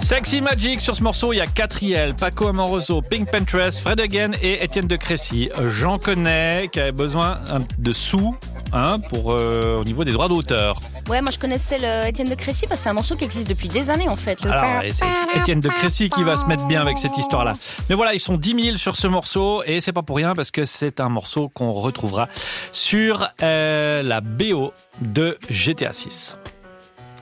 Sexy Magic sur ce morceau, il y a Catriel, Paco Amoroso, Pink Pinterest, Fred Again et Étienne de Crécy. J'en connais qui avaient besoin de sous pour au niveau des droits d'auteur. Ouais, moi je connaissais Étienne de Crécy parce que c'est un morceau qui existe depuis des années en fait. Alors, c'est Étienne de Crécy qui va se mettre bien avec cette histoire-là. Mais voilà, ils sont 10 000 sur ce morceau et c'est pas pour rien parce que c'est un morceau qu'on retrouvera sur la BO de GTA 6.